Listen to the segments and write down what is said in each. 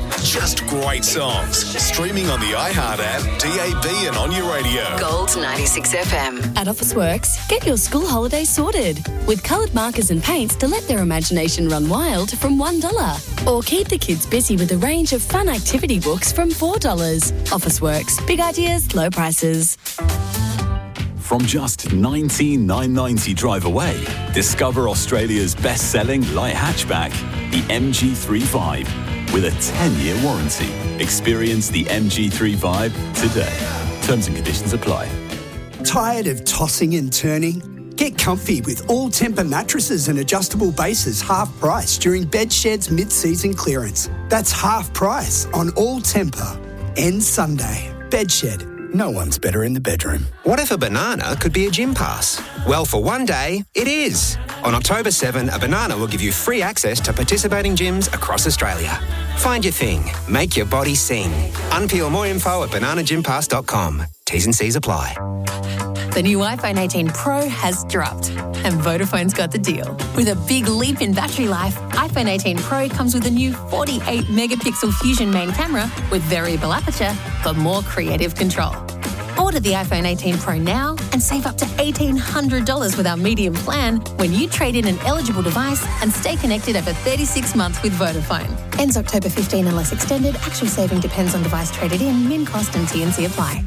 Just great songs. Streaming on the iHeart app, DAB and on your radio. Gold 96 FM. At Officeworks, get your school holidays sorted with coloured markers and paints to let their imagination run wild from $1. Or keep the kids busy with a range of fun activity books from $4. Officeworks. Big ideas, low prices. From just $19,990 drive away, discover Australia's best-selling light hatchback, the MG3 with a 10-year warranty. Experience the MG3 today. Terms and conditions apply. Tired of tossing and turning? Get comfy with All Temper mattresses and adjustable bases half price during Bedshed's mid-season clearance. That's half price on All Temper. Ends Sunday. Bedshed. No one's better in the bedroom. What if a banana could be a gym pass? Well, for one day, it is. On October 7, a banana will give you free access to participating gyms across Australia. Find your thing. Make your body sing. Unpeel more info at bananagympass.com. T's and C's apply. The new iPhone 18 Pro has dropped, and Vodafone's got the deal. With a big leap in battery life, iPhone 18 Pro comes with a new 48-megapixel Fusion main camera with variable aperture for more creative control. Order the iPhone 18 Pro now and save up to $1,800 with our medium plan when you trade in an eligible device and stay connected over 36 months with Vodafone. Ends October 15 unless extended. Actual saving depends on device traded in. Min cost and T&C apply.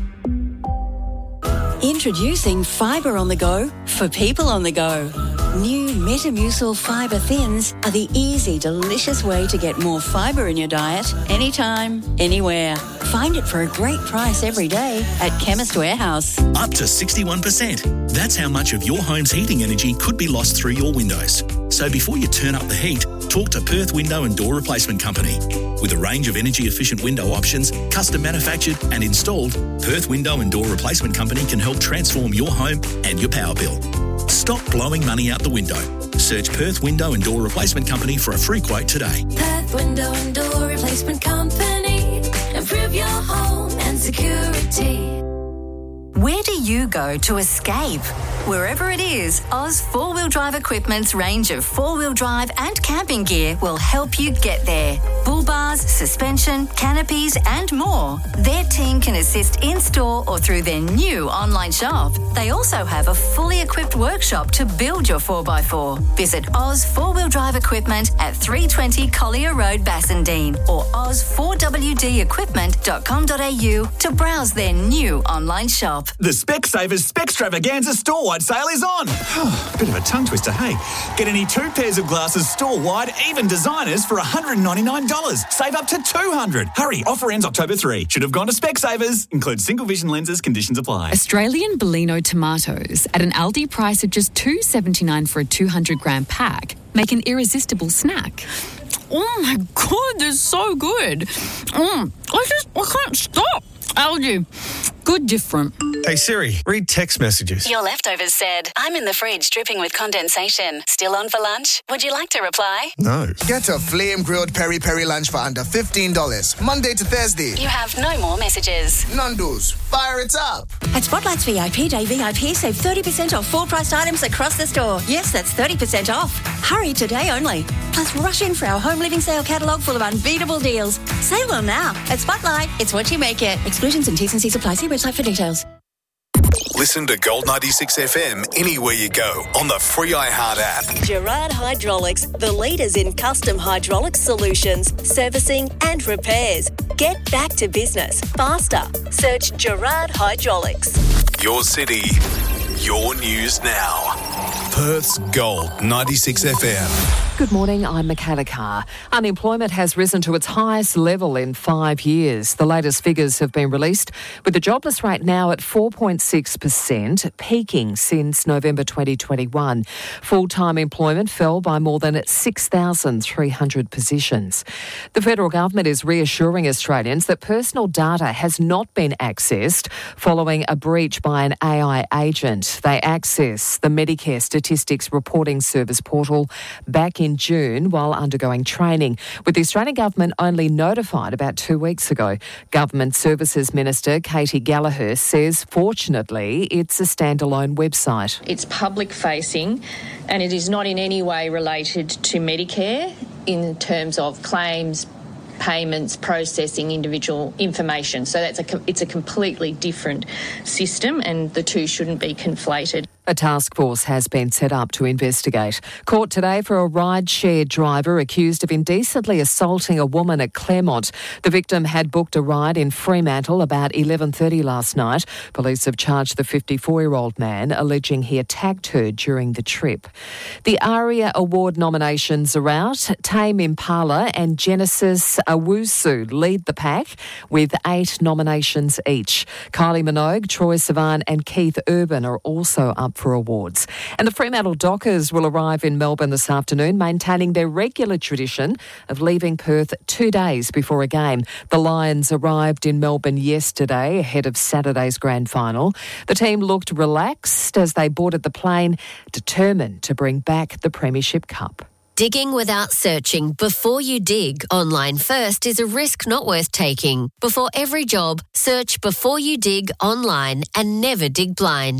Introducing Fibre on the Go for people on the go. New Metamucil Fibre Thins are the easy, delicious way to get more fibre in your diet anytime, anywhere. Find it for a great price every day at Chemist Warehouse. Up to 61%. That's how much of your home's heating energy could be lost through your windows. So before you turn up the heat, talk to Perth Window and Door Replacement Company. With a range of energy-efficient window options, custom manufactured and installed, Perth Window and Door Replacement Company can help transform your home and your power bill. Stop blowing money out the window. Search Perth Window and Door Replacement Company for a free quote today. Perth Window and Door Replacement Company. Improve your home and security. Where do you go to escape? Wherever it is, Oz 4-Wheel Drive Equipment's range of 4-wheel drive and camping gear will help you get there. Bull bars, suspension, canopies and more. Their team can assist in-store or through their new online shop. They also have a fully equipped workshop to build your 4x4. Visit Oz 4-Wheel Drive Equipment at 320 Collier Road, Bassendean or oz4wdequipment.com.au to browse their new online shop. The Specsavers Spextravaganza store-wide sale is on. Bit of a tongue twister, hey. Get any 2 pairs of glasses store-wide, even designers, for $199. Save up to $200. Hurry, offer ends October 3. Should have gone to Specsavers. Includes single vision lenses, conditions apply. Australian Bellino tomatoes at an Aldi price of just $2.79 for a 200-gram pack make an irresistible snack. Oh my God, they're so good. I can't stop. Aldi, good different. Hey Siri, read text messages. Your leftovers said, I'm in the fridge dripping with condensation. Still on for lunch? Would you like to reply? No. Get a flame-grilled peri-peri lunch for under $15. Monday to Thursday. You have no more messages. Nando's, fire it up. At Spotlight's VIP Day VIP, save 30% off full-priced items across the store. Yes, that's 30% off. Hurry today only. Plus, rush in for our home living sale catalogue full of unbeatable deals. Save them now. At Spotlight, it's what you make it. Exclusions and T's and C's apply. See website for details. Listen to Gold 96 FM anywhere you go on the free iHeart app. Gerard Hydraulics, the leaders in custom hydraulic solutions, servicing and repairs. Get back to business faster. Search Gerard Hydraulics. Your city, your news now. Perth's Gold 96 FM. Good morning, I'm Michaela Carr. Unemployment has risen to its highest level in 5 years. The latest figures have been released, with the jobless rate now at 4.6%, peaking since November 2021. Full-time employment fell by more than 6,300 positions. The federal government is reassuring Australians that personal data has not been accessed following a breach by an AI agent. They accessed the Medicare Statistics Reporting Service portal back in June while undergoing training, with the Australian government only notified about 2 weeks ago. Government Services Minister Katie Gallagher says, fortunately, it's a standalone website. It's public-facing and it is not in any way related to Medicare in terms of claims, payments, processing individual information. So it's a completely different system, and the two shouldn't be conflated. A task force has been set up to investigate. Court today for a ride-share driver accused of indecently assaulting a woman at Claremont. The victim had booked a ride in Fremantle about 11:30 last night. Police have charged the 54-year-old man, alleging he attacked her during the trip. The ARIA Award nominations are out. Tame Impala and Genesis Owusu lead the pack with 8 nominations each. Kylie Minogue, Troye Sivan and Keith Urban are also up for awards. And the Fremantle Dockers will arrive in Melbourne this afternoon, maintaining their regular tradition of leaving Perth 2 days before a game. The Lions arrived in Melbourne yesterday ahead of Saturday's grand final. The team looked relaxed as they boarded the plane, determined to bring back the Premiership Cup. Digging without searching before you dig online first is a risk not worth taking. Before every job, search before you dig online and never dig blind.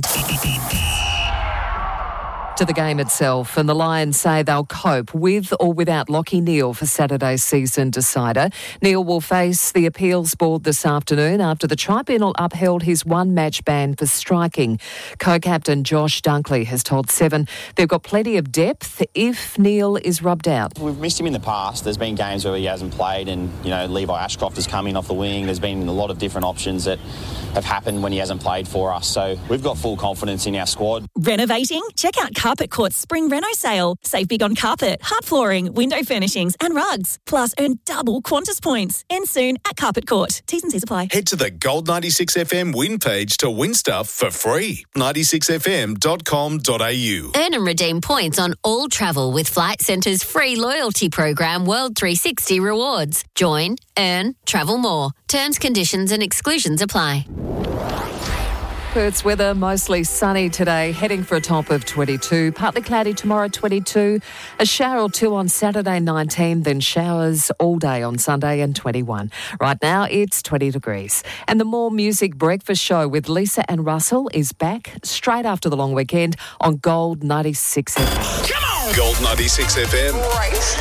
To the game itself, and the Lions say they'll cope with or without Lachie Neale for Saturday's season decider. Neale will face the appeals board this afternoon after the tribunal upheld his one-match ban for striking. Co-captain Josh Dunkley has told Seven they've got plenty of depth if Neale is rubbed out. We've missed him in the past. There's been games where he hasn't played, and Levi Ashcroft has come in off the wing. There's been a lot of different options that have happened when he hasn't played for us. So we've got full confidence in our squad. Renovating? Check out Carpet Court's Spring Reno sale. Save big on carpet, hard flooring, window furnishings and rugs. Plus earn double Qantas points. End soon at Carpet Court. T's and C's apply. Head to the Gold 96 FM win page to win stuff for free. 96fm.com.au. Earn and redeem points on all travel with Flight Centre's free loyalty program World 360 Rewards. Join, earn, travel more. Terms, conditions and exclusions apply. Perth's weather mostly sunny today, heading for a top of 22. Partly cloudy tomorrow, 22. A shower or two on Saturday, 19. Then showers all day on Sunday and 21. Right now, it's 20 degrees. And the More Music Breakfast Show with Lisa and Russell is back straight after the long weekend on Gold 96 FM. Come on! Gold 96 FM. Right.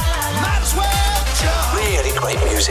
Really great music.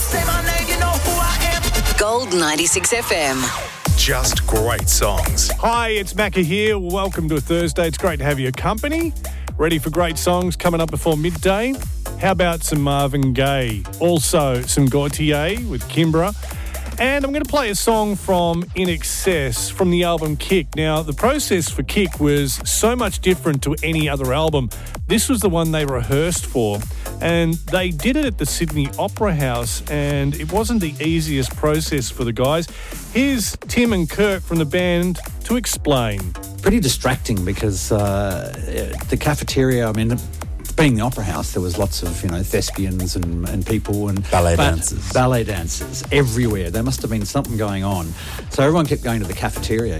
Gold 96 FM. Just great songs. Hi, it's Macca here. Welcome to a Thursday. It's great to have your company. Ready for great songs coming up before midday? How about some Marvin Gaye? Also, some Gautier with Kimbra. And I'm going to play a song from In Excess from the album Kick. Now, the process for Kick was so much different to any other album. This was the one they rehearsed for. And they did it at the Sydney Opera House, and it wasn't the easiest process for the guys. Here's Tim and Kirk from the band to explain. Pretty distracting because the cafeteria, being the Opera House, there was lots of, thespians and people and ballet dancers everywhere. There must have been something going on. So everyone kept going to the cafeteria,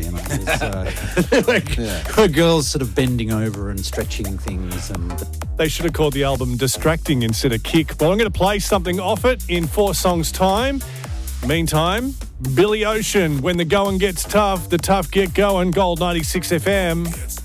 girls sort of bending over and stretching things. And they should have called the album Distracting instead of Kick. Well, I'm going to play something off it in 4 songs' time. Meantime, Billy Ocean, When the Going Gets Tough, the tough get going, Gold 96 FM.